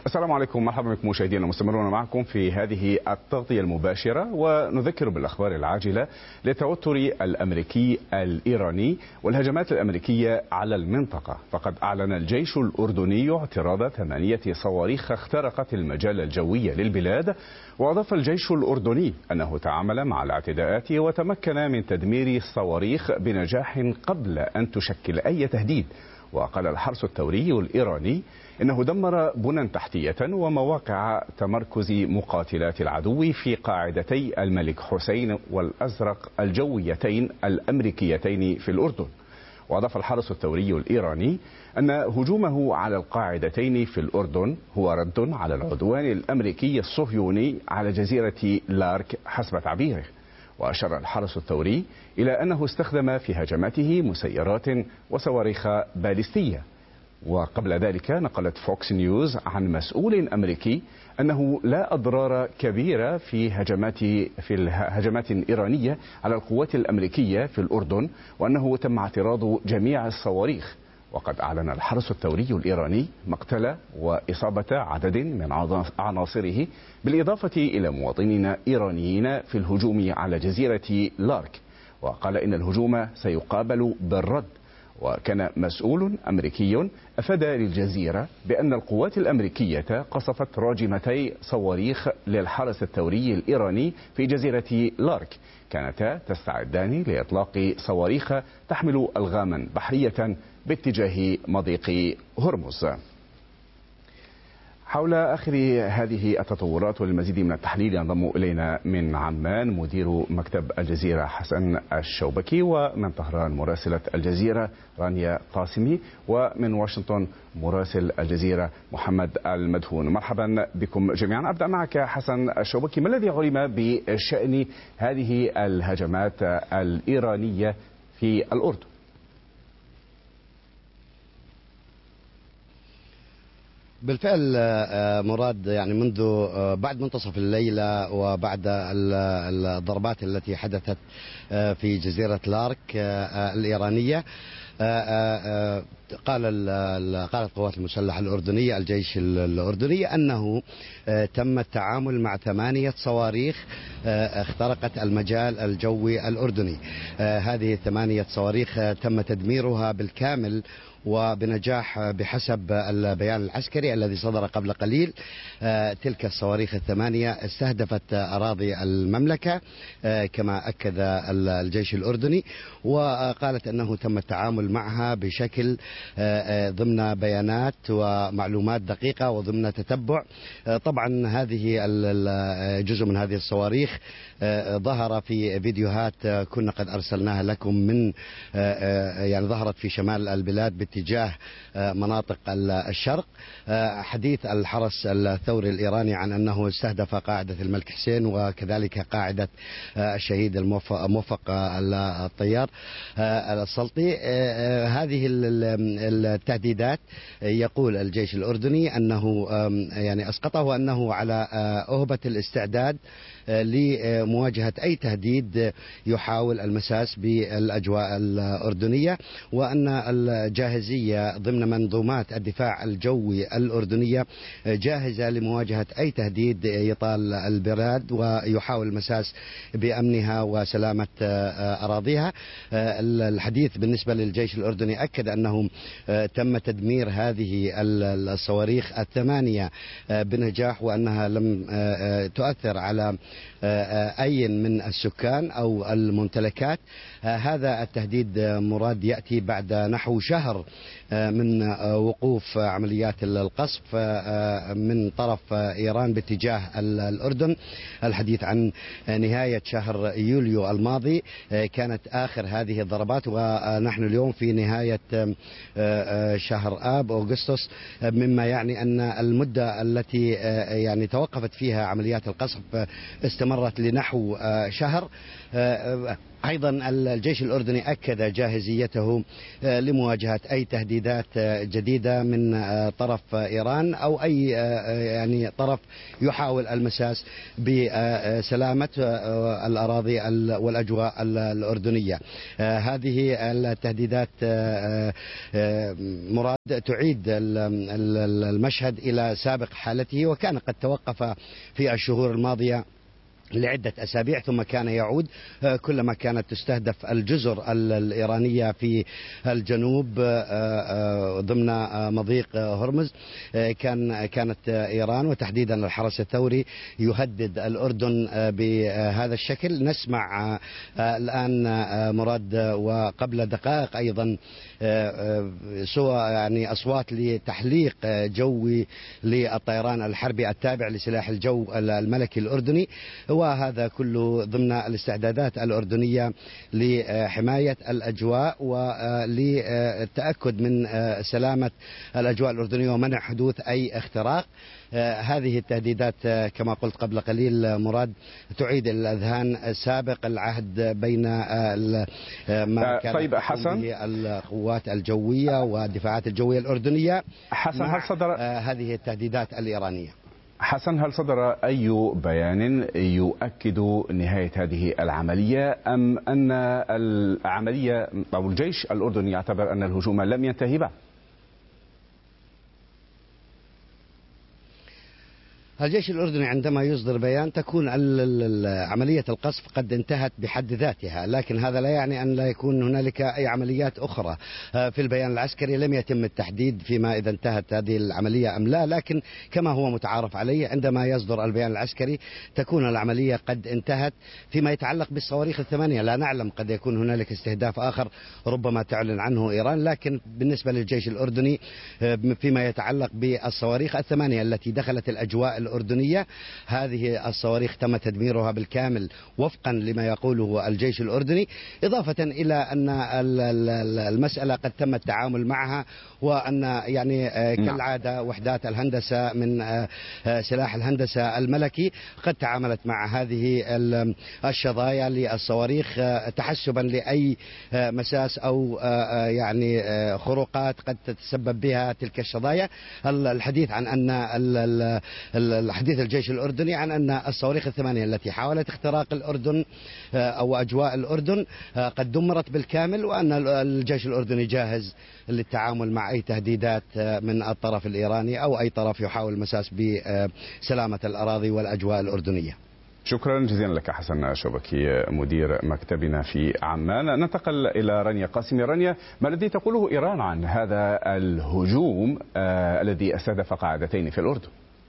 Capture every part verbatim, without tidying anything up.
السلام عليكم، مرحبا بكم مشاهدينا، مستمرون معكم في هذه التغطية المباشرة، ونذكر بالأخبار العاجلة للتوتر الأمريكي الإيراني والهجمات الأمريكية على المنطقة. فقد أعلن الجيش الأردني اعتراض ثمانية صواريخ اخترقت المجال الجوي للبلاد، وأضاف الجيش الأردني أنه تعامل مع الاعتداءات وتمكن من تدمير الصواريخ بنجاح قبل أن تشكل أي تهديد. وقال الحرس الثوري الإيراني إنه دمر بنى تحتية ومواقع تمركز مقاتلات العدو في قاعدتي الملك حسين والأزرق الجويتين الأمريكيتين في الأردن. وأضاف الحرس الثوري الإيراني أن هجومه على القاعدتين في الأردن هو رد على العدوان الأمريكي الصهيوني على جزيرة لارك حسب تعبيره. وأشار الحرس الثوري إلى أنه استخدم في هجماته مسيرات وصواريخ باليستية. وقبل ذلك نقلت فوكس نيوز عن مسؤول أمريكي أنه لا أضرار كبيرة في هجمات في الهجمات إيرانية على القوات الأمريكية في الأردن، وأنه تم اعتراض جميع الصواريخ. وقد أعلن الحرس الثوري الإيراني مقتل وإصابة عدد من عناصره، بالإضافة إلى مواطنين إيرانيين في الهجوم على جزيرة لارك. وقال إن الهجوم سيقابل بالرد. وكان مسؤول أمريكي أفاد للجزيرة بأن القوات الأمريكية قصفت راجمتي صواريخ للحرس الثوري الإيراني في جزيرة لارك، كانتا تستعدان لإطلاق صواريخ تحمل ألغاما بحرية باتجاه مضيق هرمز. حول آخر هذه التطورات والمزيد من التحليل ينضم إلينا من عمان مدير مكتب الجزيرة حسن الشوبكي، ومن طهران مراسلة الجزيرة رانيا قاسمي، ومن واشنطن مراسل الجزيرة محمد المدهون. مرحبا بكم جميعا. أبدأ معك حسن الشوبكي، ما الذي علم بشأن هذه الهجمات الإيرانية في الأردن؟ بالفعل مراد، يعني منذ بعد منتصف الليلة وبعد الضربات التي حدثت في جزيرة لارك الإيرانية، قال قالت القوات المسلحة الأردنية الجيش الأردني أنه تم التعامل مع ثمانية صواريخ اخترقت المجال الجوي الأردني. هذه الثمانية صواريخ تم تدميرها بالكامل وبنجاح بحسب البيان العسكري الذي صدر قبل قليل. تلك الصواريخ الثمانية استهدفت أراضي المملكة كما أكد الجيش الأردني، وقالت أنه تم التعامل معها بشكل ضمن بيانات ومعلومات دقيقة وضمن تتبع. طبعا هذه جزء من هذه الصواريخ ظهر في فيديوهات كنا قد أرسلناها لكم، من يعني ظهرت في شمال البلاد باتجاه مناطق الشرق. حديث الحرس الثوري الإيراني عن أنه استهدف قاعدة الملك حسين وكذلك قاعدة الشهيد الموفق الطيار السلطي. هذه التهديدات يقول الجيش الأردني أنه يعني أسقطه، وأنه على أهبة الاستعداد لمواجهة أي تهديد يحاول المساس بالأجواء الأردنية، وأن الجاهزية ضمن منظومات الدفاع الجوي الأردنية جاهزة لمواجهة أي تهديد يطال البلاد ويحاول المساس بأمنها وسلامة أراضيها. الحديث بالنسبة للجيش الأردني أكد أنه تم تدمير هذه الصواريخ الثمانية بنجاح، وأنها لم تؤثر على أي من السكان أو الممتلكات. هذا التهديد مراد يأتي بعد نحو شهر من وقوف عمليات القصف من طرف إيران باتجاه الأردن. الحديث عن نهاية شهر يوليو الماضي كانت آخر هذه الضربات، ونحن اليوم في نهاية شهر آب أغسطس، مما يعني أن المدة التي يعني توقفت فيها عمليات القصف استمر استمرت لنحو شهر. أيضا الجيش الأردني أكد جاهزيته لمواجهة أي تهديدات جديدة من طرف إيران أو أي يعني طرف يحاول المساس بسلامة الأراضي والأجواء الأردنية. هذه التهديدات مراد تعيد المشهد إلى سابق حالته، وكان قد توقف في الشهور الماضية لعدة أسابيع ثم كان يعود كلما كانت تستهدف الجزر الإيرانية في الجنوب ضمن مضيق هرمز. كان كانت إيران وتحديدا الحرس الثوري يهدد الأردن بهذا الشكل. نسمع الآن مراد وقبل دقائق أيضا سوى يعني أصوات لتحليق جوي للطيران الحربي التابع لسلاح الجو الملكي الأردني، وهذا كله ضمن الاستعدادات الأردنية لحماية الأجواء وللتأكد من سلامة الأجواء الأردنية ومنع حدوث أي اختراق. هذه التهديدات كما قلت قبل قليل مراد تعيد الأذهان سابق العهد بين ما كانت طيب حسن القوات الجوية والدفاعات الجوية الأردنية حسن هل صدر هذه التهديدات الإيرانية؟ حسن هل صدر أي بيان يؤكد نهاية هذه العملية أم أن العملية أو الجيش الأردني يعتبر أن الهجوم لم ينتهي بعد؟ الجيش الأردني عندما يصدر بيان تكون عملية القصف قد انتهت بحد ذاتها، لكن هذا لا يعني أن لا يكون هنالك أي عمليات أخرى. في البيان العسكري لم يتم التحديد فيما إذا انتهت هذه العملية أم لا، لكن كما هو متعارف عليه عندما يصدر البيان العسكري تكون العملية قد انتهت. فيما يتعلق بالصواريخ الثمانية لا نعلم، قد يكون هنالك استهداف آخر ربما تعلن عنه إيران، لكن بالنسبة للجيش الأردني فيما يتعلق بالصواريخ الثمانية التي دخلت الأجواء الأردنية، هذه الصواريخ تم تدميرها بالكامل وفقا لما يقوله الجيش الأردني، إضافة إلى أن المسألة قد تم التعامل معها، وأن يعني كالعادة وحدات الهندسة من سلاح الهندسة الملكي قد تعاملت مع هذه الشظايا للصواريخ تحسبا لأي مساس أو يعني خروقات قد تتسبب بها تلك الشظايا. الحديث عن أن الحديث الجيش الأردني عن أن الصواريخ الثمانية التي حاولت اختراق الأردن أو أجواء الأردن قد دمرت بالكامل، وأن الجيش الأردني جاهز للتعامل مع أي تهديدات من الطرف الإيراني أو أي طرف يحاول المساس بسلامة الأراضي والأجواء الأردنية. شكرا جزيلا لك حسن شوبكي مدير مكتبنا في عمان. ننتقل إلى رانيا قاسمي. رانيا، ما الذي تقوله إيران عن هذا الهجوم آه الذي استهدف قاعدتين في الأردن؟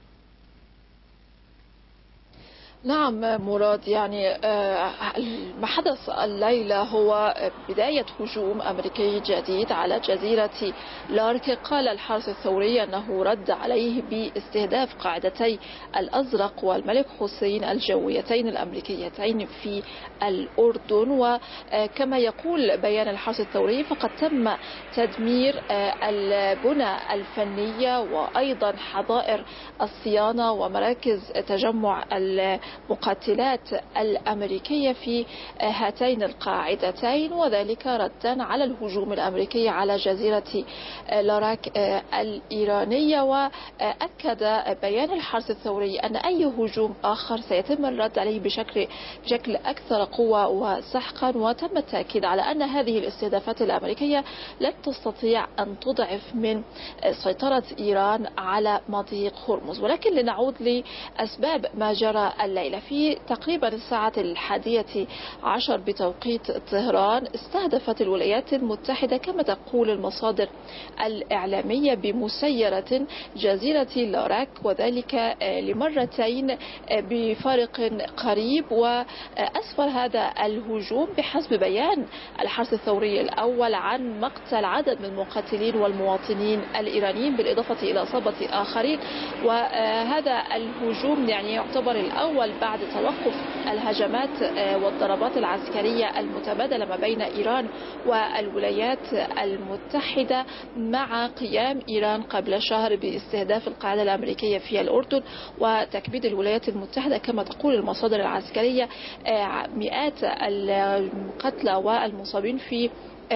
نعم مراد، يعني ما حدث الليلة هو بداية هجوم أمريكي جديد على جزيرة لارك. قال الحرس الثوري أنه رد عليه باستهداف قاعدتي الأزرق والملك حسين الجويتين الأمريكيتين في الأردن. وكما يقول بيان الحرس الثوري فقد تم تدمير البنى الفنية وأيضا حظائر الصيانة ومراكز تجمع المقاتلات الأمريكية في هاتين القاعدتين، وذلك ردا على الهجوم الأمريكي على جزيرة لاراك الإيرانية. وأكد بيان الحرس الثوري أن أي هجوم آخر سيتم الرد عليه بشكل بشكل أكثر قوة وسحقا. وتم التأكيد على أن هذه الاستهدافات الأمريكية لن تستطيع أن تضعف من سيطرة إيران على مضيق هرمز. ولكن لنعود لأسباب ما جرى الليلة. في تقريبا الساعة الحادية عشر بتوقيت طهران استهدفت الولايات المتحدة كما تقول المصادر الإعلامية بمسيرة جزيرة لاراك، وذلك لمرتين بفارق قريب. وأسفر هذا الهجوم بحسب بيان الحرس الثوري الأول عن مقتل عدد من المقاتلين والمواطنين الإيرانيين بالإضافة إلى إصابة آخرين. وهذا الهجوم يعني يعتبر الأول بعد توقف الهجمات والضربات العسكرية المتبادلة ما بين إيران والولايات المتحدة، مع قيام إيران قبل شهر باستهداف القاعدة الأمريكية في الأردن وتكبيد الولايات المتحدة كما تقول المصادر العسكرية مئات القتلى والمصابين في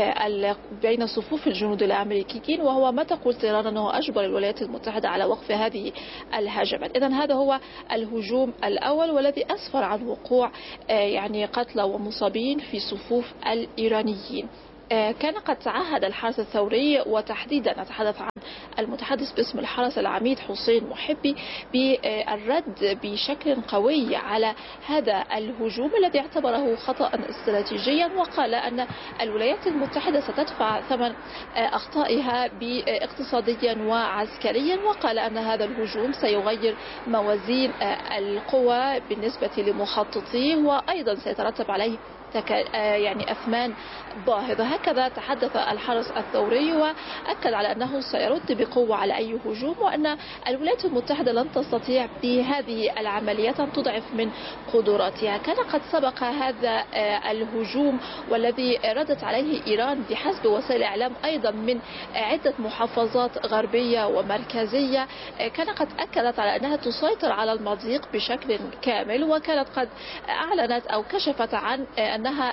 بين صفوف الجنود الأمريكيين، وهو ما تقول طيران أنه أجبر الولايات المتحدة على وقف هذه الهجمات. إذن هذا هو الهجوم الأول والذي أسفر عن وقوع يعني قتلى ومصابين في صفوف الإيرانيين. كان قد تعهد الحرس الثوري، وتحديدا نتحدث عن المتحدث باسم الحرس العميد حسين محبي، بالرد بشكل قوي على هذا الهجوم الذي اعتبره خطأ استراتيجيا، وقال أن الولايات المتحدة ستدفع ثمن أخطائها اقتصاديا وعسكريا، وقال أن هذا الهجوم سيغير موازين القوى بالنسبة لمخططيه، وأيضا سيترتب عليه يعني أثمان باهظة. هكذا تحدث الحرس الثوري، وأكد على أنه سيرد بقوة على أي هجوم، وأن الولايات المتحدة لن تستطيع بهذه العمليات أن تضعف من قدراتها. كان قد سبق هذا الهجوم والذي ردت عليه إيران بحسب وسائل الإعلام أيضا من عدة محافظات غربية ومركزية، كان قد أكدت على أنها تسيطر على المضيق بشكل كامل، وكانت قد أعلنت أو كشفت عن أنها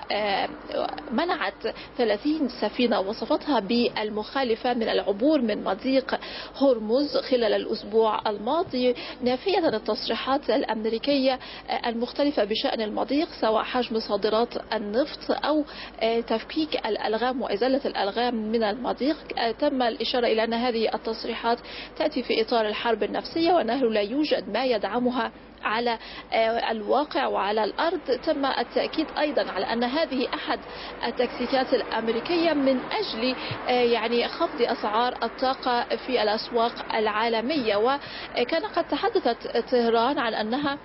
منعت ثلاثين سفينة وصفتها بالمخالفة من العبور من مضيق هرمز خلال الأسبوع الماضي، نافية التصريحات الأمريكية المختلفة بشأن المضيق، سواء حجم صادرات النفط أو تفكيك الألغام وإزالة الألغام من المضيق. تم الإشارة إلى أن هذه التصريحات تأتي في إطار الحرب النفسية، وأنه لا يوجد ما يدعمها على الواقع وعلى الأرض. تم التأكيد أيضا على أن هذه أحد التكتيكات الأمريكية من أجل يعني خفض أسعار الطاقة في الأسواق العالمية. وكان قد تحدثت طهران عن أنها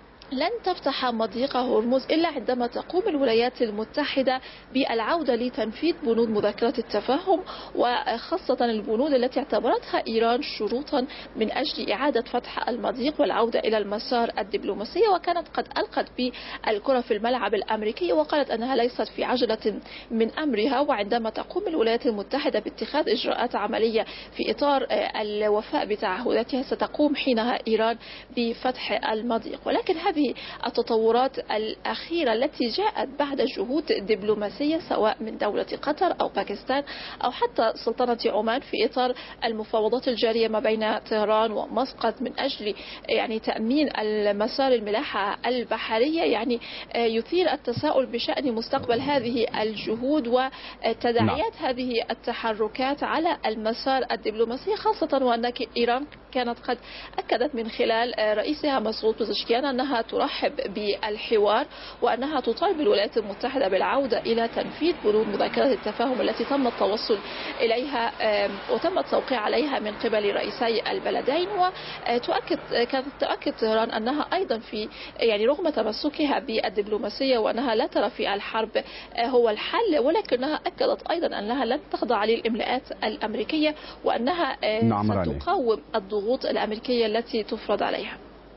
لن تفتح مضيق هرمز إلا عندما تقوم الولايات المتحدة بالعودة لتنفيذ بنود مذكرة التفاهم، وخاصة البنود التي اعتبرتها إيران شروطا من أجل إعادة فتح المضيق والعودة إلى المسار الدبلوماسي. وكانت قد ألقت بالكرة في الملعب الأمريكي، وقالت أنها ليست في عجلة من أمرها، وعندما تقوم الولايات المتحدة باتخاذ إجراءات عملية في إطار الوفاء بتعهداتها ستقوم حينها إيران بفتح المضيق. ولكن هذه التطورات الأخيرة التي جاءت بعد جهود دبلوماسية سواء من دولة قطر أو باكستان أو حتى سلطنة عمان في إطار المفاوضات الجارية ما بين طهران ومسقط من أجل يعني تأمين المسار الملاحة البحرية، يعني يثير التساؤل بشأن مستقبل هذه الجهود وتداعيات هذه التحركات على المسار الدبلوماسي، خاصة وأن إيران كانت قد أكدت من خلال رئيسها مسعود بزشكيان أنها ترحب بالحوار، وأنها تطالب الولايات المتحدة بالعودة إلى تنفيذ بنود مذكرة التفاهم التي تم التوصل إليها وتم التوقيع عليها من قبل رئيسي البلدين. وتؤكد كانت تؤكد طهران أنها أيضا في يعني رغم تمسكها بالدبلوماسية وأنها لا ترى في الحرب هو الحل، ولكنها أكدت أيضا أنها لن تخضع للإملاءات الأمريكية، وأنها نعم ستقاوم الضغوط الأمريكية التي تفرض عليها.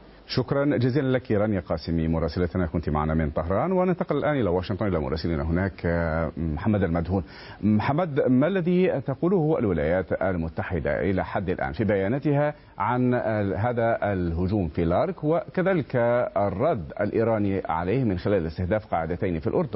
شكرا جزيلا لك رانيا قاسمي مراسلتنا، كنت معنا من طهران. وننتقل الآن إلى واشنطن إلى مراسلنا هناك محمد المدهون. محمد، ما الذي تقوله الولايات المتحدة إلى حد الآن في بياناتها عن هذا الهجوم في لارك، وكذلك الرد الإيراني عليه من خلال استهداف قاعدتين في الأردن؟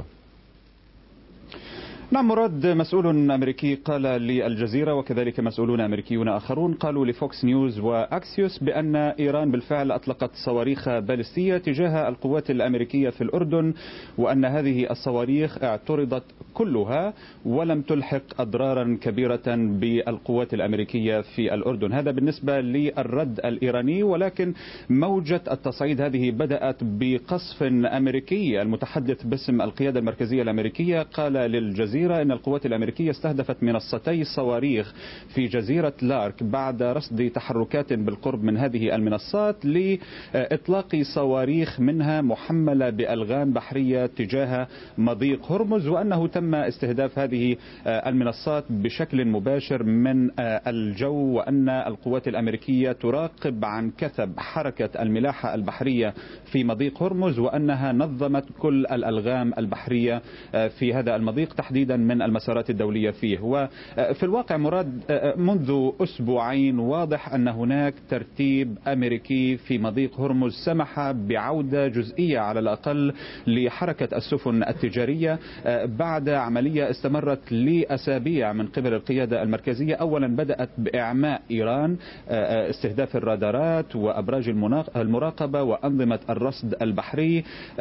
نعم مراد، مسؤول أمريكي قال للجزيرة وكذلك مسؤولون أمريكيون آخرون قالوا لفوكس نيوز وأكسيوس بأن إيران بالفعل أطلقت صواريخ باليستية تجاه القوات الأمريكية في الأردن، وأن هذه الصواريخ اعترضت كلها ولم تلحق أضرارا كبيرة بالقوات الأمريكية في الأردن. هذا بالنسبة للرد الإيراني، ولكن موجة التصعيد هذه بدأت بقصف أمريكي. المتحدث باسم القيادة المركزية الأمريكية قال للجزيرة الجزيرة أن القوات الأمريكية استهدفت منصتي صواريخ في جزيرة لارك بعد رصد تحركات بالقرب من هذه المنصات لإطلاق صواريخ منها محملة بألغام بحرية تجاه مضيق هرمز، وأنه تم استهداف هذه المنصات بشكل مباشر من الجو، وأن القوات الأمريكية تراقب عن كثب حركة الملاحة البحرية في مضيق هرمز، وأنها نظمت كل الألغام البحرية في هذا المضيق تحديدا من المسارات الدولية فيه. وفي الواقع مراد منذ أسبوعين واضح أن هناك ترتيب أمريكي في مضيق هرمز سمح بعودة جزئية على الأقل لحركة السفن التجارية بعد عملية استمرت لأسابيع من قبل القيادة المركزية. أولا بدأت بإعماء إيران، استهداف الرادارات وأبراج المراقبة وأنظمة الرصد البحري،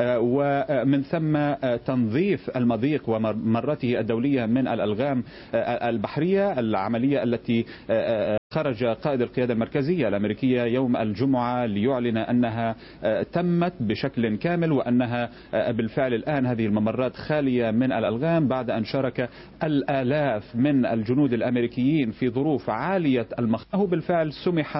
ومن ثم تنظيف المضيق وممرته الدولية من الألغام البحرية، العملية التي خرج قائد القيادة المركزية الأمريكية يوم الجمعة ليعلن أنها تمت بشكل كامل، وأنها بالفعل الآن هذه الممرات خالية من الألغام بعد أن شارك الآلاف من الجنود الأمريكيين في ظروف عالية المخاطر. بالفعل سمح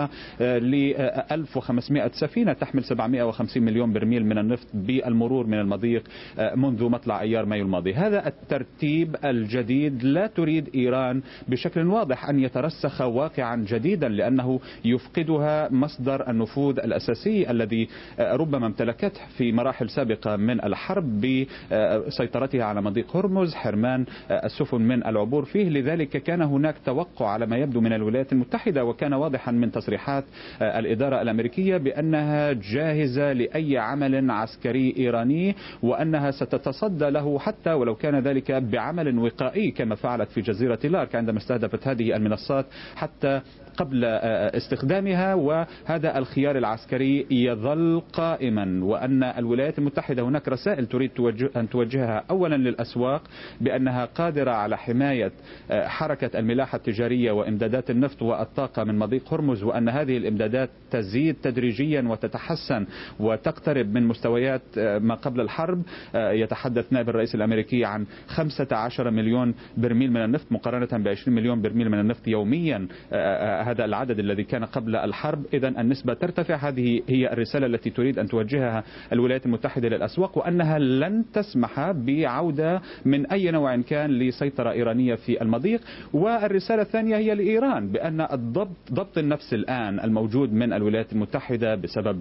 ل ألف وخمسمائة سفينة تحمل سبعمائة وخمسين مليون برميل من النفط بالمرور من المضيق منذ مطلع أيار مايو الماضي. هذا الترتيب الجديد لا تريد إيران بشكل واضح أن يترسخ واقعا جديدا، لأنه يفقدها مصدر النفوذ الأساسي الذي ربما امتلكته في مراحل سابقة من الحرب بسيطرتها على مضيق هرمز، حرمان السفن من العبور فيه. لذلك كان هناك توقع على ما يبدو من الولايات المتحدة، وكان واضحا من تصريحات الإدارة الأمريكية بأنها جاهزة لأي عمل عسكري إيراني، وأنها ستتصدى له حتى ولو كان ذلك بعمل وقائي كما فعلت في جزيرة لارك عندما استهدفت هذه المنصات حتى قبل استخدامها. وهذا الخيار العسكري يظل قائما، وأن الولايات المتحدة هناك رسائل تريد أن توجهها أولا للأسواق بأنها قادرة على حماية حركة الملاحة التجارية وإمدادات النفط والطاقة من مضيق هرمز، وأن هذه الإمدادات تزيد تدريجيا وتتحسن وتقترب من مستويات ما قبل الحرب. يتحدث نائب الرئيس الأمريكي عن خمسة عشر مليون برميل من النفط مقارنة بعشرين مليون برميل من النفط يوميا، هذا العدد الذي كان قبل الحرب. إذن النسبة ترتفع. هذه هي الرسالة التي تريد أن توجهها الولايات المتحدة للأسواق، وأنها لن تسمح بعودة من أي نوع كان لسيطرة إيرانية في المضيق. والرسالة الثانية هي لإيران بأن الضبط ضبط النفس الآن الموجود من الولايات المتحدة بسبب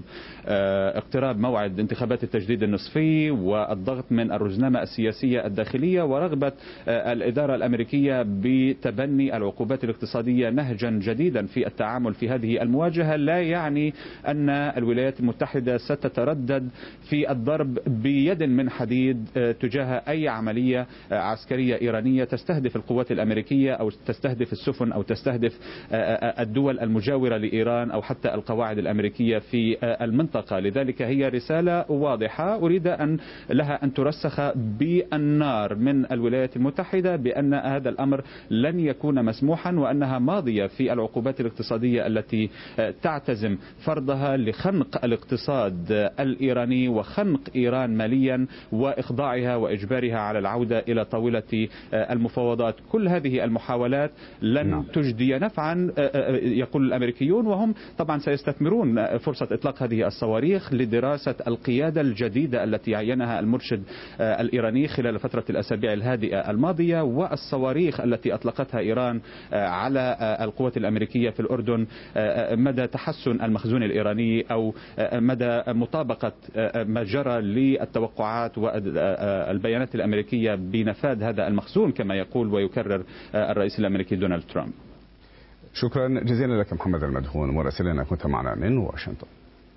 اقتراب موعد انتخابات التجديد النصفي والضغط من الرزنامة السياسية الداخلية ورغبة الإدارة الأمريكية بتبني العقوبات الاقتصادية نهجا جديدا في التعامل في هذه المواجهة، لا يعني أن الولايات المتحدة ستتردد في الضرب بيد من حديد تجاه أي عملية عسكرية إيرانية تستهدف القوات الأمريكية أو تستهدف السفن أو تستهدف الدول المجاورة لإيران أو حتى القواعد الأمريكية في المنطقة. لذلك هي رسالة واضحة أريد أن لها أن ترسخ بالنار من الولايات المتحدة بأن هذا الأمر لن يكون مسموحا، وأنها ماضية في العقوبات الاقتصادية التي تعتزم فرضها لخنق الاقتصاد الإيراني وخنق إيران ماليا وإخضاعها وإجبارها على العودة إلى طاولة المفاوضات. كل هذه المحاولات لن نعم. تجدي نفعا يقول الأمريكيون، وهم طبعا سيستثمرون فرصة إطلاق هذه الصواريخ لدراسة القيادة الجديدة التي عينها المرشد الإيراني خلال فترة الأسابيع الهادئة الماضية، والصواريخ التي أطلقتها إيران على القوات الأمريكية في الأردن مدى تحسن المخزون الإيراني أو مدى مطابقة ما جرى للتوقعات والبيانات الأمريكية بنفاذ هذا المخزون كما يقول ويكرر الرئيس الأمريكي دونالد ترامب. شكرا جزيلا لك محمد المدهون مراسلنا كنت معنا من واشنطن.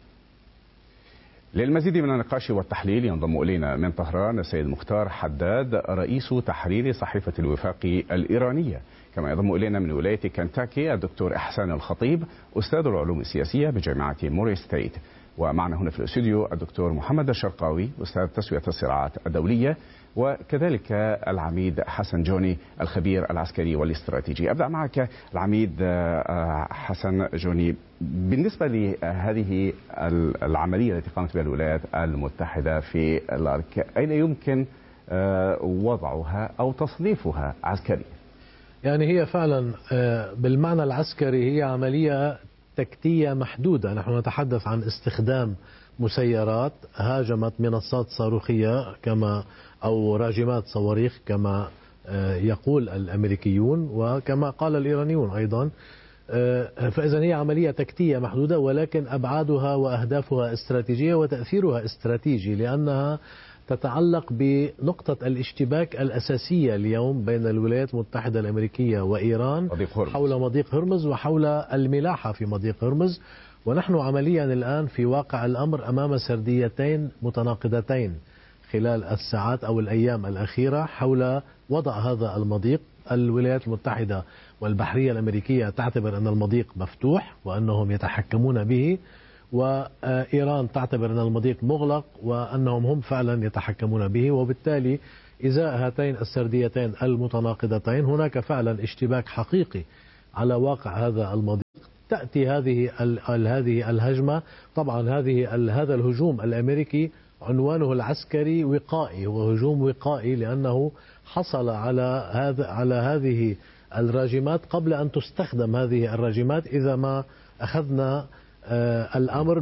للمزيد من النقاش والتحليل ينضم إلينا من طهران السيد مختار حداد رئيس تحرير صحيفة الوفاق الإيرانية، كما ينضم إلينا من ولاية كنتاكي الدكتور إحسان الخطيب أستاذ العلوم السياسية بجامعة موري ستيت، ومعنا هنا في الاستوديو الدكتور محمد الشرقاوي أستاذ تسوية الصراعات الدولية، وكذلك العميد حسن جوني الخبير العسكري والاستراتيجي. أبدأ معك العميد حسن جوني، بالنسبة لهذه العملية التي قامت بها الولايات المتحدة في لارك، أين يمكن وضعها أو تصنيفها عسكريا؟ يعني هي فعلا بالمعنى العسكري هي عملية تكتية محدودة. نحن نتحدث عن استخدام مسيرات هاجمت منصات صاروخية كما أو راجمات صواريخ كما يقول الأمريكيون وكما قال الإيرانيون أيضا. فإذا هي عملية تكتية محدودة، ولكن أبعادها وأهدافها استراتيجية وتأثيرها استراتيجي، لأنها تتعلق بنقطة الاشتباك الأساسية اليوم بين الولايات المتحدة الأمريكية وإيران حول مضيق هرمز وحول الملاحة في مضيق هرمز. ونحن عمليا الآن في واقع الأمر أمام سرديتين متناقضتين خلال الساعات أو الأيام الأخيرة حول وضع هذا المضيق. الولايات المتحدة والبحرية الأمريكية تعتبر أن المضيق مفتوح وأنهم يتحكمون به، وإيران تعتبر أن المضيق مغلق وأنهم هم فعلا يتحكمون به. وبالتالي إزاء هاتين السرديتين المتناقضتين هناك فعلا اشتباك حقيقي على واقع هذا المضيق. تأتي هذه هذه الهجمة، طبعا هذه هذا الهجوم الأمريكي عنوانه العسكري وقائي، وهجوم وقائي لأنه حصل على هذا على هذه الراجمات قبل أن تستخدم هذه الراجمات، إذا ما أخذنا الأمر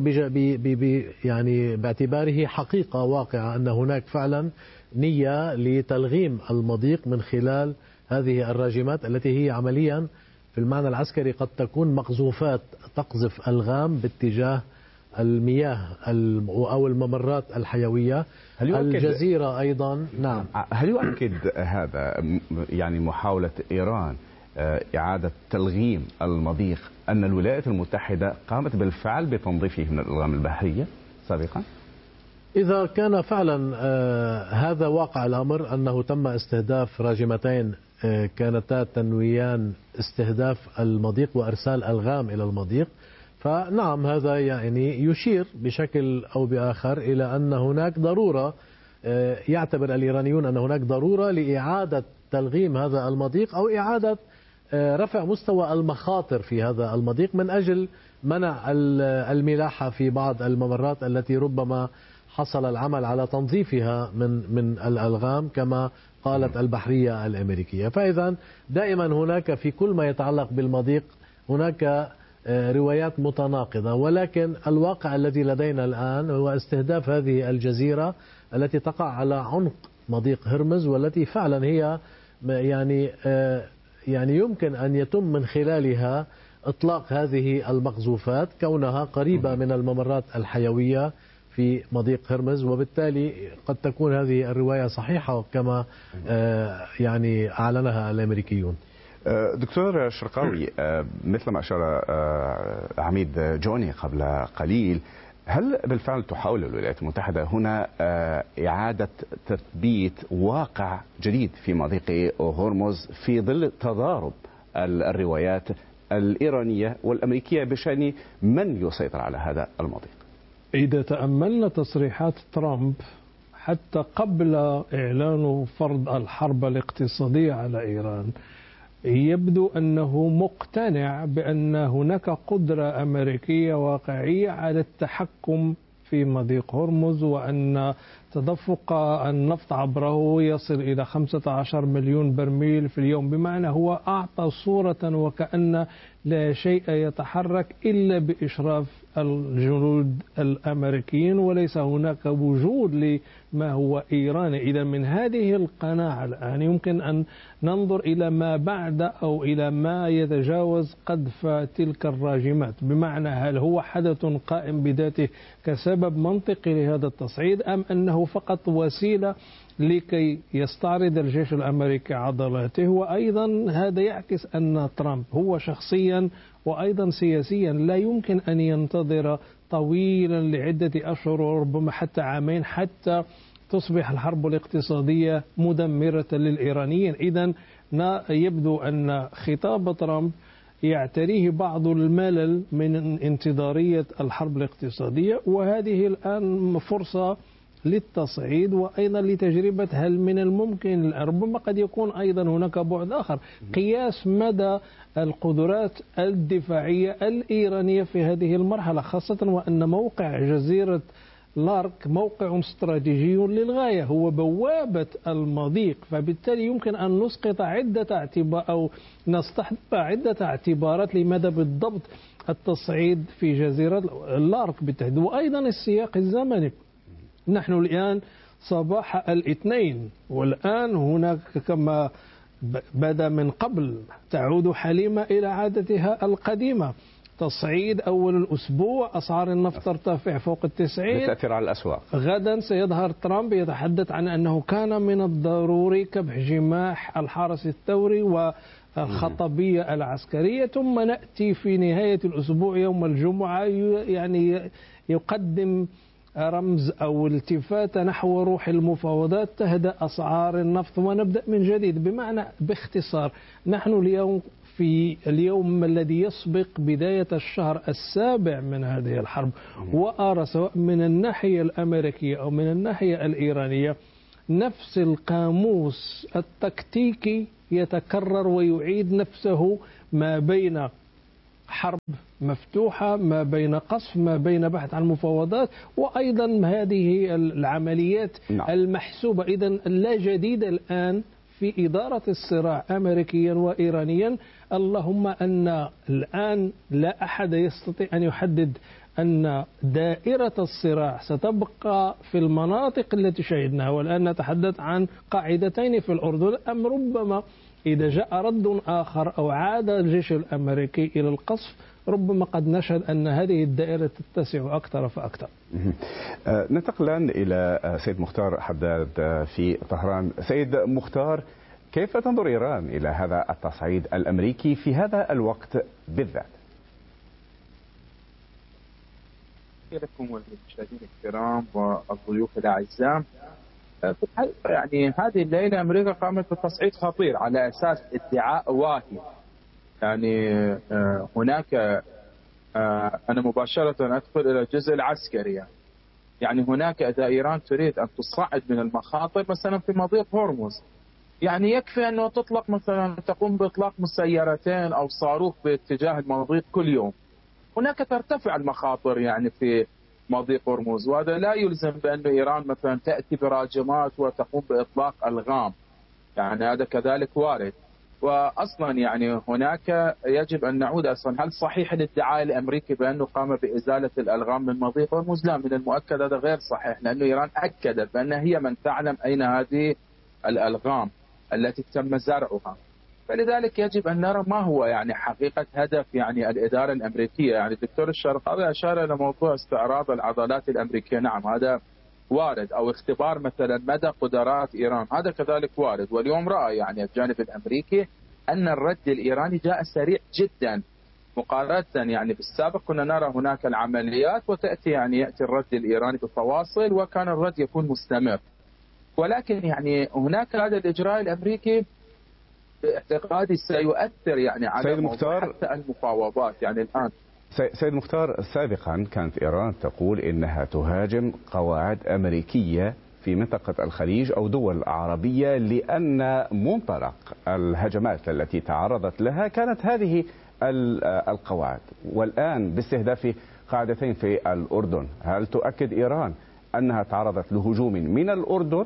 يعني باعتباره حقيقة واقعة أن هناك فعلا نية لتلغيم المضيق من خلال هذه الراجمات التي هي عمليا في المعنى العسكري قد تكون مقذوفات تقذف ألغام باتجاه المياه أو الممرات الحيوية. الجزيرة أيضا نعم. هل يؤكد هذا يعني محاولة إيران إعادة تلغيم المضيق أن الولايات المتحدة قامت بالفعل بتنظيفه من الألغام البحرية سابقا؟ إذا كان فعلا هذا واقع الأمر أنه تم استهداف راجمتين كانتا تنويان استهداف المضيق وإرسال ألغام إلى المضيق، فنعم هذا يعني يشير بشكل أو بآخر إلى أن هناك ضرورة، يعتبر الإيرانيون أن هناك ضرورة لإعادة تلغيم هذا المضيق أو إعادة رفع مستوى المخاطر في هذا المضيق من أجل منع الملاحة في بعض الممرات التي ربما حصل العمل على تنظيفها من من الألغام كما قالت البحرية الأمريكية. فإذا دائما هناك في كل ما يتعلق بالمضيق هناك روايات متناقضة، ولكن الواقع الذي لدينا الآن هو استهداف هذه الجزيرة التي تقع على عنق مضيق هرمز، والتي فعلا هي يعني يعني يمكن أن يتم من خلالها إطلاق هذه المقذوفات كونها قريبة من الممرات الحيوية في مضيق هرمز، وبالتالي قد تكون هذه الرواية صحيحة كما يعني أعلنها الأمريكيون. دكتور شرقاوي، مثل ما أشار عميد جوني قبل قليل، هل بالفعل تحاول الولايات المتحدة هنا إعادة تثبيت واقع جديد في مضيق هرمز في ظل تضارب الروايات الإيرانية والأمريكية بشأن من يسيطر على هذا المضيق؟ إذا تأملنا تصريحات ترامب حتى قبل إعلان فرض الحرب الاقتصادية على إيران، يبدو أنه مقتنع بأن هناك قدرة أمريكية واقعية على التحكم في مضيق هرمز، وأن تدفق النفط عبره يصل إلى خمسة عشر مليون برميل في اليوم، بمعنى هو أعطى صورة وكأن لا شيء يتحرك إلا بإشراف الجنود الأمريكيين وليس هناك وجود لما هو إيراني. إذا من هذه القناعة الآن يمكن أن ننظر إلى ما بعد أو إلى ما يتجاوز قذف تلك الراجمات، بمعنى هل هو حدث قائم بذاته كسبب منطقي لهذا التصعيد، أم أنه فقط وسيلة لكي يستعرض الجيش الأمريكي عضلاته. وأيضا هذا يعكس أن ترامب هو شخصيا وأيضا سياسيا لا يمكن أن ينتظر طويلا لعدة أشهر وربما حتى عامين حتى تصبح الحرب الاقتصادية مدمرة للإيرانيين. إذن يبدو أن خطاب ترامب يعتريه بعض الملل من انتظارية الحرب الاقتصادية، وهذه الآن فرصة للتصعيد وأيضا لتجربة هل من الممكن، ربما قد يكون أيضا هناك بعد آخر، قياس مدى القدرات الدفاعية الإيرانية في هذه المرحلة، خاصة وأن موقع جزيرة لارك موقع استراتيجي للغاية، هو بوابة المضيق، فبالتالي يمكن أن نسقط عدة اعتبار أو نستحضر عدة اعتبارات لماذا بالضبط التصعيد في جزيرة لارك بالتحديد. وأيضا السياق الزمني، نحن الآن صباح الاثنين، والآن هناك كما بدا من قبل تعود حليمة إلى عادتها القديمة، تصعيد أول الأسبوع، أسعار النفط ترتفع فوق التسعين، بالتأثير على الأسواق. غدا سيظهر ترامب يتحدث عن أنه كان من الضروري كبح جماح الحرس الثوري والخطبية العسكرية، ثم نأتي في نهاية الأسبوع يوم الجمعة يعني يقدم رمز أو التفاتة نحو روح المفاوضات، تهدأ أسعار النفط ونبدأ من جديد. بمعنى باختصار نحن اليوم في اليوم الذي يسبق بداية الشهر السابع من هذه الحرب، وأرى سواء من الناحية الأمريكية أو من الناحية الإيرانية نفس القاموس التكتيكي يتكرر ويعيد نفسه، ما بين حرب مفتوحة، ما بين قصف، ما بين بحث عن مفاوضات، وأيضا هذه العمليات نعم. المحسوبة. إذن لا جديد الآن في إدارة الصراع أمريكيا وإيرانيا، اللهم أن الآن لا أحد يستطيع أن يحدد أن دائرة الصراع ستبقى في المناطق التي شهدناها. والآن نتحدث عن قاعدتين في الأردن، أم ربما إذا جاء رد آخر أو عاد الجيش الأمريكي إلى القصف ربما قد نشهد أن هذه الدائرة تتسع أكثر فأكثر. ننتقل الآن إلى سيد مختار حداد في طهران. سيد مختار، كيف تنظر إيران إلى هذا التصعيد الأمريكي في هذا الوقت بالذات؟ لكم والمشاهدين الكرام والضيوف الأعزاء، يعني هذه الليلة أمريكا قامت بتصعيد خطير على أساس ادعاء واهي. يعني هناك أنا مباشرة أدخل إلى الجزء العسكري. يعني هناك إذا إيران تريد أن تصعد من المخاطر مثلا في مضيق هرمز، يعني يكفي أنه تطلق مثلا تقوم بإطلاق مسيرتين أو صاروخ باتجاه المضيق كل يوم، هناك ترتفع المخاطر يعني في مضيق هرمز. وهذا لا يلزم بأن إيران مثلا تأتي براجمات وتقوم بإطلاق ألغام، يعني هذا كذلك وارد. وأصلا يعني هناك يجب أن نعود أصلا، هل صحيح الادعاء الأمريكي بأنه قام بإزالة الألغام من مضيق هرمز؟ لا، من المؤكد هذا غير صحيح، لأن إيران أكدت بأنها هي من تعلم أين هذه الألغام التي تم زرعها. فلذلك يجب أن نرى ما هو يعني حقيقة هدف يعني الإدارة الأمريكية. يعني الدكتور الشرقاوي أشار إلى موضوع استعراض العضلات الأمريكية، نعم هذا وارد، أو اختبار مثلا مدى قدرات إيران، هذا كذلك وارد. واليوم رأى يعني الجانب الأمريكي أن الرد الإيراني جاء سريع جدا مقارنة يعني بالسابق. كنا نرى هناك العمليات وتأتي يعني يأتي الرد الإيراني بفواصل، وكان الرد يكون مستمر. ولكن يعني هناك هذا الإجراء الأمريكي باعتقادي سيؤثر يعني على سيد مختار حتى المفاوضات. يعني الآن سيد مختار، سابقا كانت إيران تقول إنها تهاجم قواعد أمريكية في منطقة الخليج أو دول عربية لأن منطلق الهجمات التي تعرضت لها كانت هذه القواعد، والآن باستهداف قاعدتين في الأردن، هل تؤكد إيران أنها تعرضت لهجوم من الأردن؟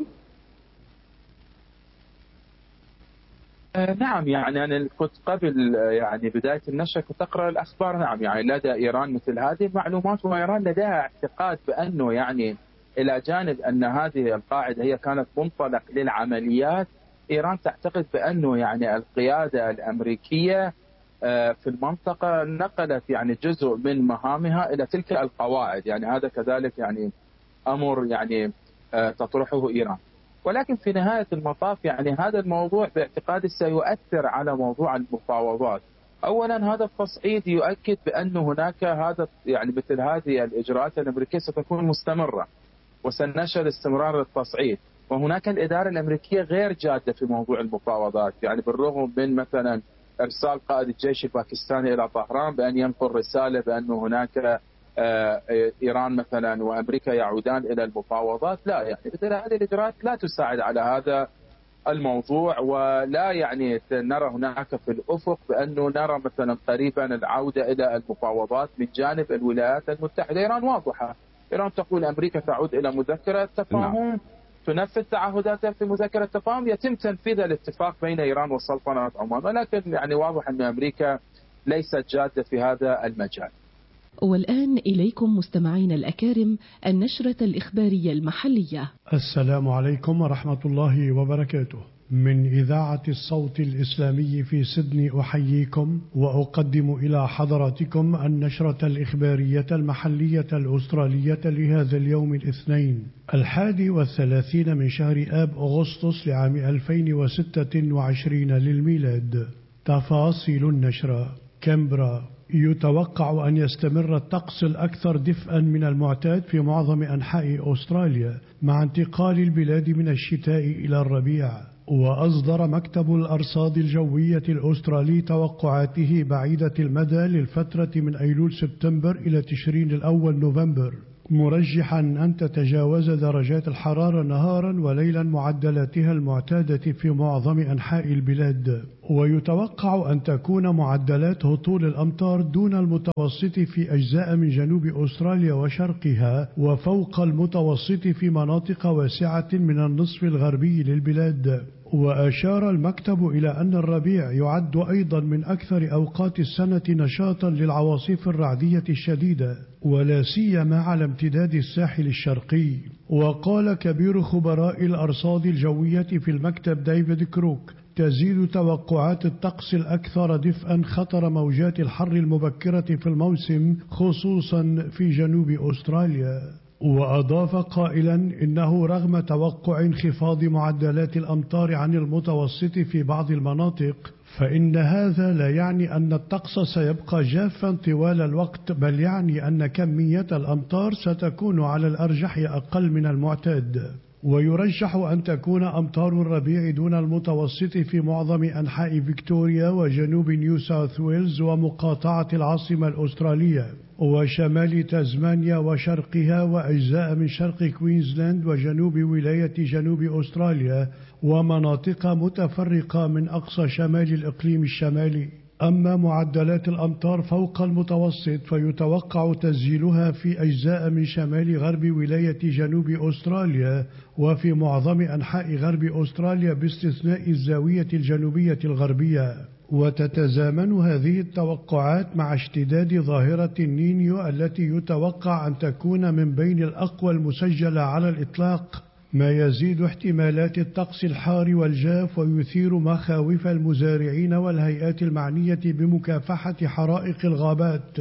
نعم، يعني أنا كنت قبل يعني بداية النشر كنت أقرأ الأخبار. نعم، يعني لدى إيران مثل هذه المعلومات، وإيران لديها اعتقاد بأنه يعني إلى جانب أن هذه القاعدة هي كانت منطلق للعمليات، إيران تعتقد بأنه يعني القيادة الأمريكية في المنطقة نقلت يعني جزء من مهامها إلى تلك القواعد. يعني هذا كذلك يعني أمر يعني تطرحه إيران. ولكن في نهاية المطاف يعني هذا الموضوع باعتقادي سيؤثر على موضوع المفاوضات. أولا هذا التصعيد يؤكد بأن هناك هذا يعني مثل هذه الإجراءات الأمريكية ستكون مستمرة وسنشهد استمرار التصعيد. وهناك الإدارة الأمريكية غير جادة في موضوع المفاوضات، يعني بالرغم من مثلا إرسال قائد الجيش الباكستاني إلى طهران بأن ينقل رسالة بأن هناك إيران مثلا وأمريكا يعودان إلى المفاوضات، لا، يعني مثل هذه الإجراءات لا تساعد على هذا الموضوع. ولا يعني نرى هناك في الأفق بأنه نرى مثلا قريبا العودة إلى المفاوضات من جانب الولايات المتحدة. إيران واضحة إيران تقول أمريكا تعود إلى مذكرة تفاهم، نعم. تنفذ تعهداتها في مذكرة تفاهم، يتم تنفيذ الاتفاق بين إيران وسلطنة عمان، ولكن يعني واضح أن أمريكا ليست جادة في هذا المجال. والآن إليكم مستمعين الأكارم النشرة الإخبارية المحلية. السلام عليكم ورحمة الله وبركاته. من إذاعة الصوت الإسلامي في سيدني أحييكم وأقدم إلى حضراتكم النشرة الإخبارية المحلية الأسترالية لهذا اليوم الاثنين الحادي والثلاثين من شهر آب أغسطس لعام ألفين وستة وعشرين للميلاد. تفاصيل النشرة. كامبرا. يتوقع أن يستمر الطقس الأكثر دفئا من المعتاد في معظم أنحاء أستراليا مع انتقال البلاد من الشتاء إلى الربيع. وأصدر مكتب الأرصاد الجوية الأسترالي توقعاته بعيدة المدى للفترة من أيلول سبتمبر إلى تشرين الأول نوفمبر، مرجحا أن تتجاوز درجات الحرارة نهارا وليلا معدلاتها المعتادة في معظم أنحاء البلاد. ويتوقع أن تكون معدلات هطول الأمطار دون المتوسط في أجزاء من جنوب أستراليا وشرقها، وفوق المتوسط في مناطق واسعة من النصف الغربي للبلاد. وأشار المكتب إلى أن الربيع يعد أيضا من أكثر أوقات السنة نشاطا للعواصف الرعدية الشديدة، ولا سيما على امتداد الساحل الشرقي. وقال كبير خبراء الأرصاد الجوية في المكتب ديفيد كروك: تزيد توقعات الطقس الأكثر دفئا خطر موجات الحر المبكرة في الموسم خصوصا في جنوب أستراليا. وأضاف قائلا إنه رغم توقع انخفاض معدلات الأمطار عن المتوسط في بعض المناطق، فإن هذا لا يعني أن الطقس سيبقى جافا طوال الوقت، بل يعني أن كمية الأمطار ستكون على الأرجح أقل من المعتاد. ويرجح أن تكون أمطار الربيع دون المتوسط في معظم أنحاء فيكتوريا وجنوب نيو ساوث ويلز ومقاطعة العاصمة الأسترالية وشمال تازمانيا وشرقها وأجزاء من شرق كوينزلاند وجنوب ولاية جنوب أستراليا ومناطق متفرقة من أقصى شمال الإقليم الشمالي. أما معدلات الأمطار فوق المتوسط فيتوقع تسجيلها في أجزاء من شمال غرب ولاية جنوب أستراليا وفي معظم أنحاء غرب أستراليا باستثناء الزاوية الجنوبية الغربية. وتتزامن هذه التوقعات مع اشتداد ظاهرة النينيو التي يتوقع أن تكون من بين الأقوى المسجلة على الإطلاق، ما يزيد احتمالات الطقس الحار والجاف ويثير مخاوف المزارعين والهيئات المعنية بمكافحة حرائق الغابات.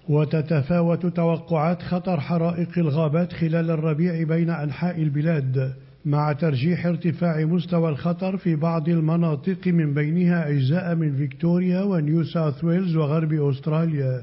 وتتفاوت توقعات خطر حرائق الغابات خلال الربيع بين أنحاء البلاد، مع ترجيح ارتفاع مستوى الخطر في بعض المناطق من بينها أجزاء من فيكتوريا ونيو ساوث ويلز وغرب أستراليا.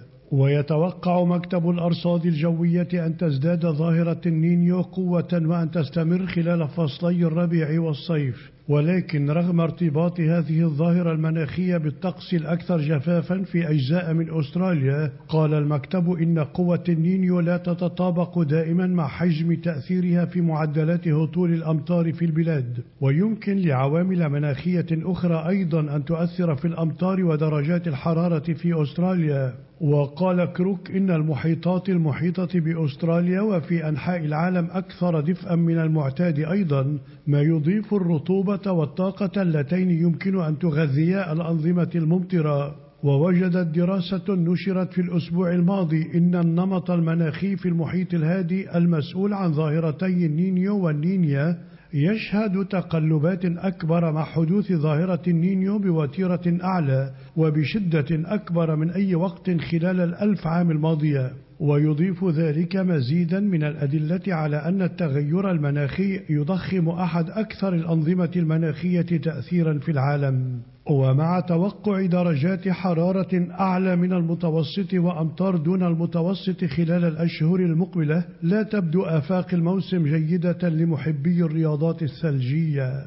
ويتوقع مكتب الأرصاد الجوية أن تزداد ظاهرة النينيو قوة وأن تستمر خلال فصلي الربيع والصيف، ولكن رغم ارتباط هذه الظاهرة المناخية بالطقس الأكثر جفافا في أجزاء من أستراليا، قال المكتب إن قوة النينيو لا تتطابق دائما مع حجم تأثيرها في معدلات هطول الأمطار في البلاد، ويمكن لعوامل مناخية أخرى أيضا أن تؤثر في الأمطار ودرجات الحرارة في أستراليا. وقال كروك إن المحيطات المحيطة بأستراليا وفي أنحاء العالم أكثر دفئا من المعتاد أيضا، ما يضيف الرطوبة والطاقة اللتين يمكن أن تغذيا الأنظمة الممطرة. ووجدت دراسة نشرت في الأسبوع الماضي إن النمط المناخي في المحيط الهادي المسؤول عن ظاهرتي النينيو والنينيا يشهد تقلبات أكبر مع حدوث ظاهرة النينيو بوتيرة أعلى وبشدة أكبر من أي وقت خلال الألف عام الماضية. ويضيف ذلك مزيدا من الأدلة على أن التغير المناخي يضخم أحد أكثر الأنظمة المناخية تأثيرا في العالم. ومع توقع درجات حرارة أعلى من المتوسط وأمطار دون المتوسط خلال الأشهر المقبلة، لا تبدو آفاق الموسم جيدة لمحبي الرياضات الثلجية.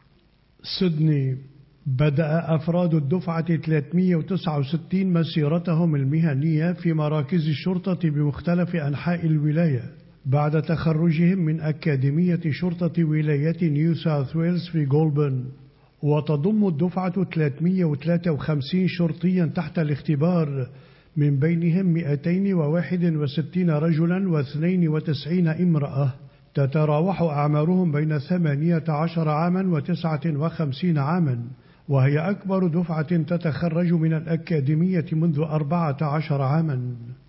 سيدني. بدأ أفراد الدفعة ثلاثمئة وتسعة وستين مسيرتهم المهنية في مراكز الشرطة بمختلف أنحاء الولاية بعد تخرجهم من أكاديمية شرطة ولاية نيو ساوث ويلز في غولبن. وتضم الدفعة ثلاثمئة وثلاثة وخمسين شرطيا تحت الاختبار، من بينهم مئتين وواحد وستين رجلا واثنين وتسعين امرأة، تتراوح أعمارهم بين ثمانية عشر عاما وتسعة وخمسين عاما، وهي أكبر دفعة تتخرج من الأكاديمية منذ أربعة عشر عاما.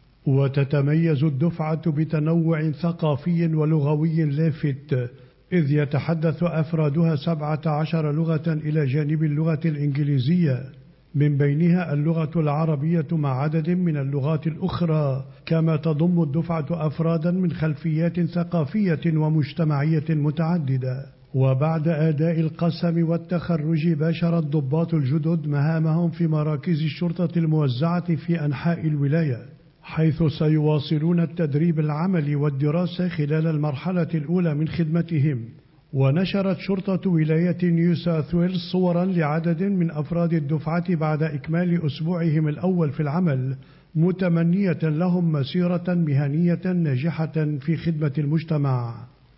وتتميز الدفعة بتنوع ثقافي ولغوي لافت، إذ يتحدث أفرادها سبعة عشر لغة إلى جانب اللغة الإنجليزية، من بينها اللغة العربية مع عدد من اللغات الأخرى، كما تضم الدفعة أفرادا من خلفيات ثقافية ومجتمعية متعددة. وبعد أداء القسم والتخرج باشر الضباط الجدد مهامهم في مراكز الشرطة الموزعة في أنحاء الولاية، حيث سيواصلون التدريب العملي والدراسة خلال المرحلة الأولى من خدمتهم. ونشرت شرطة ولاية نيو ساوث ويلز صورا لعدد من أفراد الدفعة بعد إكمال أسبوعهم الأول في العمل، متمنية لهم مسيرة مهنية ناجحة في خدمة المجتمع.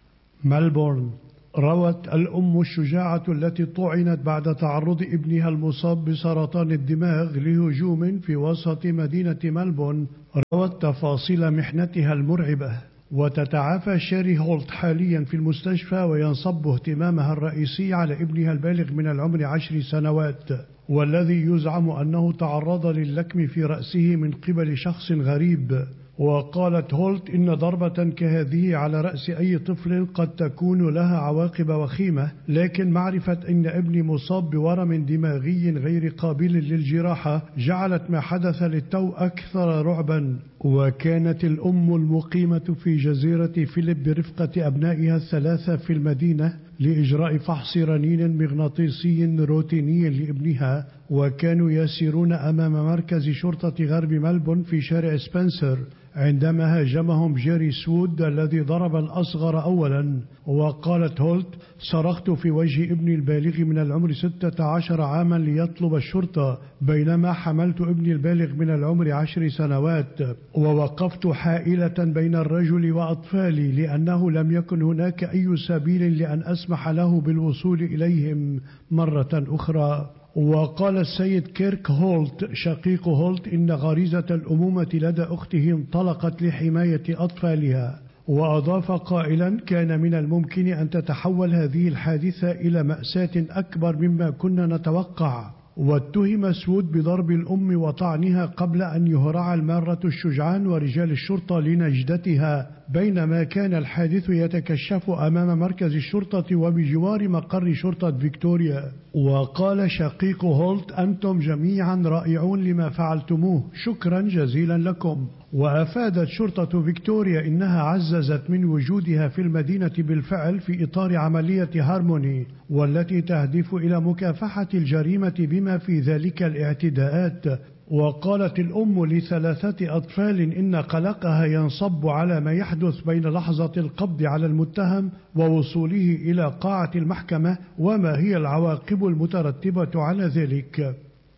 ملبورن. روت الأم الشجاعة التي طعنت بعد تعرض ابنها المصاب بسرطان الدماغ لهجوم في وسط مدينة ملبورن، روت تفاصيل محنتها المرعبة. وتتعافى شيري هولت حاليا في المستشفى، وينصب اهتمامها الرئيسي على ابنها البالغ من العمر عشر سنوات، والذي يزعم أنه تعرض للكم في رأسه من قبل شخص غريب. وقالت هولت إن ضربة كهذه على رأس أي طفل قد تكون لها عواقب وخيمة، لكن معرفة أن ابني مصاب بورم دماغي غير قابل للجراحة جعلت ما حدث للتو أكثر رعبا. وكانت الأم المقيمة في جزيرة فيليب برفقة أبنائها الثلاثة في المدينة لإجراء فحص رنين مغناطيسي روتيني لابنها، وكانوا يسيرون أمام مركز شرطة غرب ملبون في شارع سبنسر عندما هاجمهم جيري سوود الذي ضرب الأصغر أولا. وقالت هولت: صرخت في وجه ابني البالغ من العمر ستة عشر عاما ليطلب الشرطة، بينما حملت ابني البالغ من العمر عشر سنوات، ووقفت حائلة بين الرجل وأطفالي لأنه لم يكن هناك أي سبيل لأن أسمح له بالوصول إليهم مرة أخرى. وقال السيد كيرك هولت شقيق هولت إن غريزة الأمومة لدى أخته انطلقت لحماية أطفالها، وأضاف قائلا: كان من الممكن أن تتحول هذه الحادثة إلى مأساة أكبر مما كنا نتوقع. واتهم سوود بضرب الأم وطعنها قبل أن يهرع المارة الشجعان ورجال الشرطة لنجدتها، بينما كان الحادث يتكشف أمام مركز الشرطة وبجوار مقر شرطة فيكتوريا. وقال شقيق هولت: أنتم جميعا رائعون لما فعلتموه، شكرا جزيلا لكم. وأفادت شرطة فيكتوريا إنها عززت من وجودها في المدينة بالفعل في إطار عملية هارموني، والتي تهدف إلى مكافحة الجريمة بما في ذلك الاعتداءات. وقالت الأم لثلاثة أطفال إن قلقها ينصب على ما يحدث بين لحظة القبض على المتهم ووصوله إلى قاعة المحكمة، وما هي العواقب المترتبة على ذلك.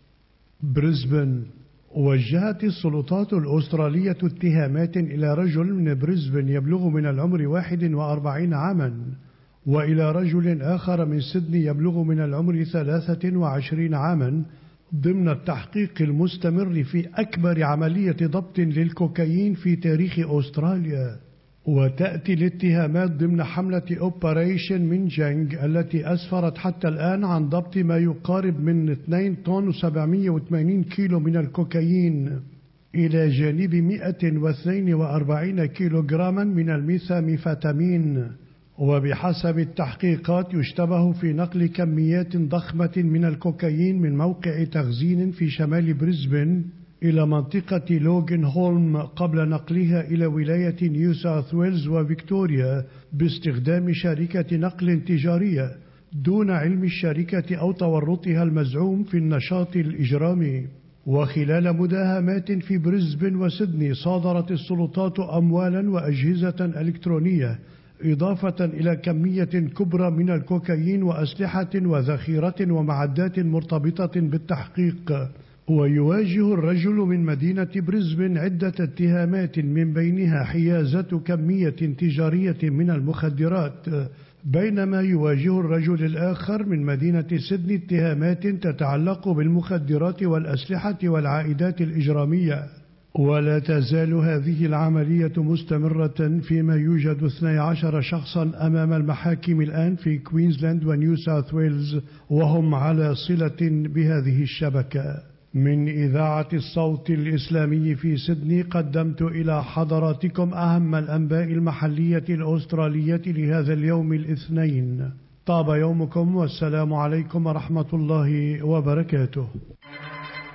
بريسبن. وجهت السلطات الأسترالية اتهامات إلى رجل من بريسبن يبلغ من العمر واحد وأربعين عاما، وإلى رجل آخر من سيدني يبلغ من العمر ثلاثة وعشرين عاما، ضمن التحقيق المستمر في أكبر عملية ضبط للكوكايين في تاريخ أستراليا. وتأتي الاتهامات ضمن حملة أوبريشن من جانج التي أسفرت حتى الآن عن ضبط ما يقارب من اثنين طن وسبعمئة وثمانين كيلو من الكوكايين، إلى جانب مئة واثنين وأربعين كيلوغراما من الميثاميفيتامين. وبحسب التحقيقات يشتبه في نقل كميات ضخمة من الكوكايين من موقع تخزين في شمال بريسبن إلى منطقة لوغن هولم قبل نقلها إلى ولاية نيو ساوث ويلز وفيكتوريا باستخدام شركة نقل تجارية دون علم الشركة أو تورطها المزعوم في النشاط الإجرامي. وخلال مداهمات في بريسبن وسيدني صادرت السلطات أموالا وأجهزة إلكترونية، إضافة إلى كمية كبرى من الكوكايين وأسلحة وذخيرة ومعدات مرتبطة بالتحقيق. ويواجه الرجل من مدينة بريسبن عدة اتهامات، من بينها حيازة كمية تجارية من المخدرات، بينما يواجه الرجل الآخر من مدينة سيدني اتهامات تتعلق بالمخدرات والأسلحة والعائدات الإجرامية. ولا تزال هذه العملية مستمرة، فيما يوجد اثني عشر شخصا أمام المحاكم الآن في كوينزلاند ونيو ساوث ويلز وهم على صلة بهذه الشبكة. من إذاعة الصوت الإسلامي في سيدني قدمت إلى حضراتكم أهم الأنباء المحلية الأسترالية لهذا اليوم الاثنين. طاب يومكم والسلام عليكم ورحمة الله وبركاته.